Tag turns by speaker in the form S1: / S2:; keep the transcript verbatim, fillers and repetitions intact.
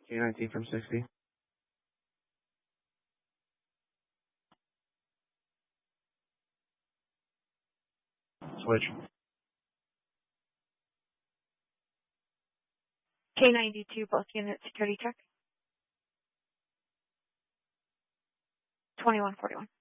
S1: K nineteen from sixty. Switch.
S2: K ninety-two, both units, security check. twenty-one forty-one.